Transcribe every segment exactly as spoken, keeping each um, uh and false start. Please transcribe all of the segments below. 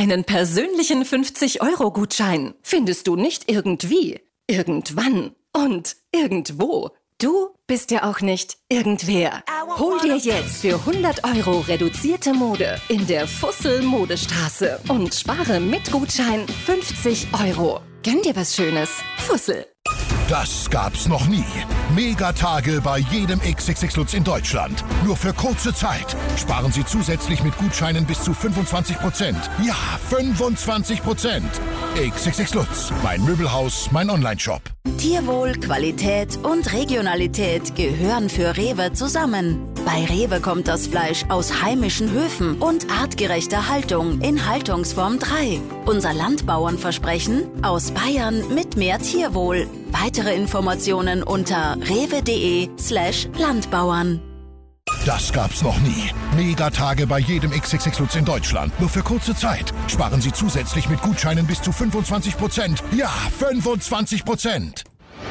Einen persönlichen fünfzig-Euro-Gutschein findest du nicht irgendwie, irgendwann und irgendwo. Du bist ja auch nicht irgendwer. Hol dir jetzt für hundert Euro reduzierte Mode in der Fussel-Modestraße und spare mit Gutschein fünfzig Euro. Gönn dir was Schönes. Fussel. Das gab's noch nie. Megatage bei jedem X X X Lutz in Deutschland. Nur für kurze Zeit. Sparen Sie zusätzlich mit Gutscheinen bis zu fünfundzwanzig Prozent. Ja, fünfundzwanzig Prozent. X X X Lutz, mein Möbelhaus, mein Onlineshop. Tierwohl, Qualität und Regionalität gehören für Rewe zusammen. Bei Rewe kommt das Fleisch aus heimischen Höfen und artgerechter Haltung in Haltungsform drei. Unser Landbauernversprechen: aus Bayern mit mehr Tierwohl. Weitere Informationen unter rewe.de slash Landbauern. Das gab's noch nie. Megatage bei jedem X X X Lutz in Deutschland. Nur für kurze Zeit. Sparen Sie zusätzlich mit Gutscheinen bis zu fünfundzwanzig Prozent. Ja, fünfundzwanzig Prozent.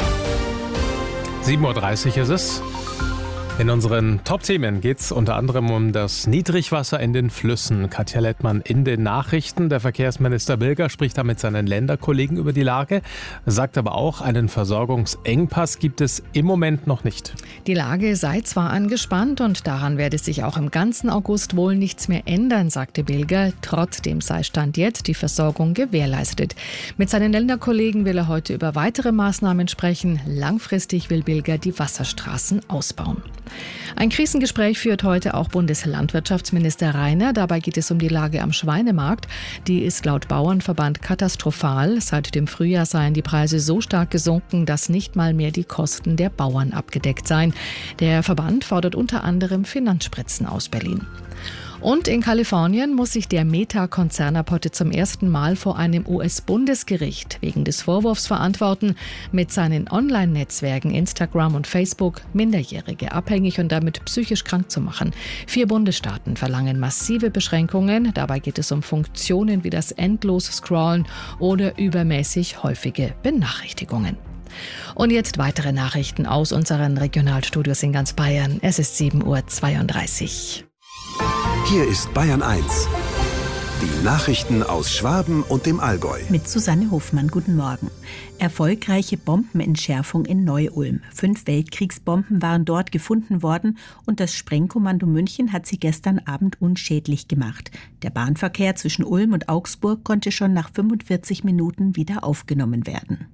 sieben Uhr dreißig ist es. In unseren Top-Themen geht es unter anderem um das Niedrigwasser in den Flüssen. Katja Lettmann in den Nachrichten. Der Verkehrsminister Bilger spricht da mit seinen Länderkollegen über die Lage, sagt aber auch, einen Versorgungsengpass gibt es im Moment noch nicht. Die Lage sei zwar angespannt und daran werde sich auch im ganzen August wohl nichts mehr ändern, sagte Bilger. Trotzdem sei Stand jetzt die Versorgung gewährleistet. Mit seinen Länderkollegen will er heute über weitere Maßnahmen sprechen. Langfristig will Bilger die Wasserstraßen ausbauen. Ein Krisengespräch führt heute auch Bundeslandwirtschaftsminister Rainer. Dabei geht es um die Lage am Schweinemarkt. Die ist laut Bauernverband katastrophal. Seit dem Frühjahr seien die Preise so stark gesunken, dass nicht mal mehr die Kosten der Bauern abgedeckt seien. Der Verband fordert unter anderem Finanzspritzen aus Berlin. Und in Kalifornien muss sich der Meta-Konzern ab heute zum ersten Mal vor einem U S-Bundesgericht wegen des Vorwurfs verantworten, mit seinen Online-Netzwerken Instagram und Facebook Minderjährige abhängig und damit psychisch krank zu machen. Vier Bundesstaaten verlangen massive Beschränkungen. Dabei geht es um Funktionen wie das endlose Scrollen oder übermäßig häufige Benachrichtigungen. Und jetzt weitere Nachrichten aus unseren Regionalstudios in ganz Bayern. Es ist sieben Uhr zweiunddreißig. Hier ist Bayern eins. Die Nachrichten aus Schwaben und dem Allgäu. Mit Susanne Hofmann, guten Morgen. Erfolgreiche Bombenentschärfung in Neu-Ulm. Fünf Weltkriegsbomben waren dort gefunden worden und das Sprengkommando München hat sie gestern Abend unschädlich gemacht. Der Bahnverkehr zwischen Ulm und Augsburg konnte schon nach fünfundvierzig Minuten wieder aufgenommen werden.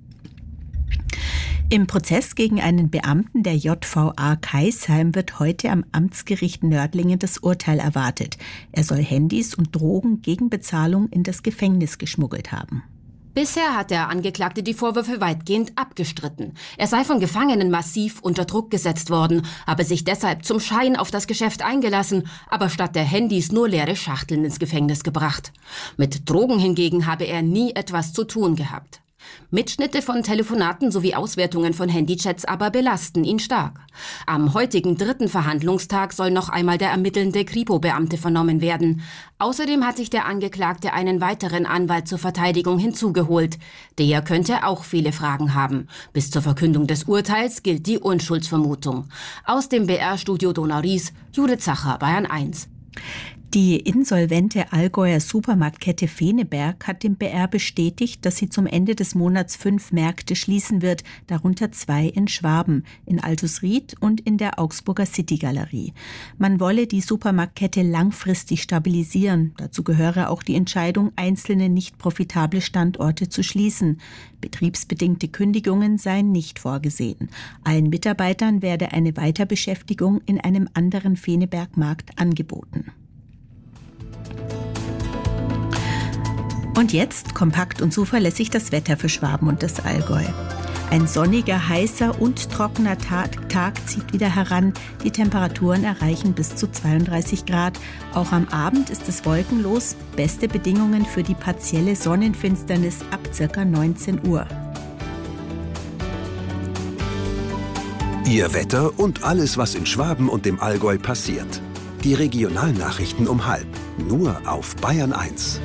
Im Prozess gegen einen Beamten der J V A Kaisheim wird heute am Amtsgericht Nördlingen das Urteil erwartet. Er soll Handys und Drogen gegen Bezahlung in das Gefängnis geschmuggelt haben. Bisher hat der Angeklagte die Vorwürfe weitgehend abgestritten. Er sei von Gefangenen massiv unter Druck gesetzt worden, habe sich deshalb zum Schein auf das Geschäft eingelassen, aber statt der Handys nur leere Schachteln ins Gefängnis gebracht. Mit Drogen hingegen habe er nie etwas zu tun gehabt. Mitschnitte von Telefonaten sowie Auswertungen von Handychats aber belasten ihn stark. Am heutigen dritten Verhandlungstag soll noch einmal der ermittelnde Kripo-Beamte vernommen werden. Außerdem hat sich der Angeklagte einen weiteren Anwalt zur Verteidigung hinzugeholt. Der könnte auch viele Fragen haben. Bis zur Verkündung des Urteils gilt die Unschuldsvermutung. Aus dem B R-Studio Donau-Ries, Judith Zacher, Bayern eins. Die insolvente Allgäuer Supermarktkette Feneberg hat dem B R bestätigt, dass sie zum Ende des Monats fünf Märkte schließen wird, darunter zwei in Schwaben, in Altusried und in der Augsburger City-Galerie. Man wolle die Supermarktkette langfristig stabilisieren. Dazu gehöre auch die Entscheidung, einzelne nicht profitable Standorte zu schließen. Betriebsbedingte Kündigungen seien nicht vorgesehen. Allen Mitarbeitern werde eine Weiterbeschäftigung in einem anderen Feneberg-Markt angeboten. Und jetzt kompakt und zuverlässig das Wetter für Schwaben und das Allgäu. Ein sonniger, heißer und trockener Tag, Tag zieht wieder heran. Die Temperaturen erreichen bis zu zweiunddreißig Grad. Auch am Abend ist es wolkenlos. Beste Bedingungen für die partielle Sonnenfinsternis ab ca. neunzehn Uhr. Ihr Wetter und alles, was in Schwaben und dem Allgäu passiert. Die Regionalnachrichten um halb. Nur auf Bayern eins.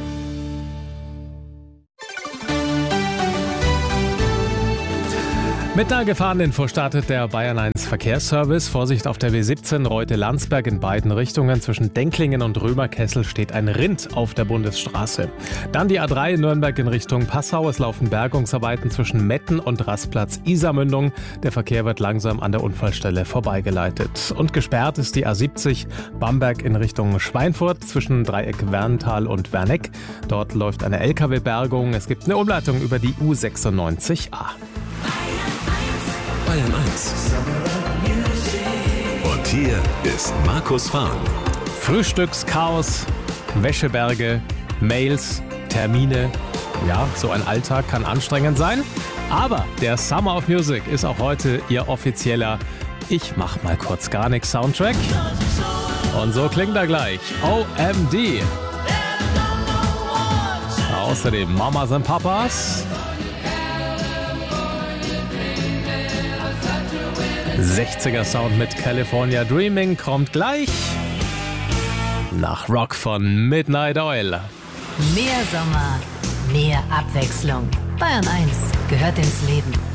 Mit einer Gefahreninfo startet der Bayern eins Verkehrsservice. Vorsicht auf der B siebzehn Reute-Landsberg in beiden Richtungen. Zwischen Denklingen und Römerkessel steht ein Rind auf der Bundesstraße. Dann die A drei Nürnberg in Richtung Passau. Es laufen Bergungsarbeiten zwischen Metten und Rastplatz Isarmündung. Der Verkehr wird langsam an der Unfallstelle vorbeigeleitet. Und gesperrt ist die A siebzig Bamberg in Richtung Schweinfurt zwischen Dreieck Werntal und Werneck. Dort läuft eine L K W-Bergung. Es gibt eine Umleitung über die U sechsundneunzig A. Bayern eins. Und hier ist Markus Fahren. Frühstückschaos, Wäscheberge, Mails, Termine. Ja, so ein Alltag kann anstrengend sein. Aber der Summer of Music ist auch heute Ihr offizieller Ich mach mal kurz gar nichts Soundtrack. Und so klingt er gleich. O M D. Außerdem Mamas und Papas. sechziger Sound mit California Dreaming kommt gleich nach Rock von Midnight Oil. Mehr Sommer, mehr Abwechslung. Bayern eins gehört ins Leben.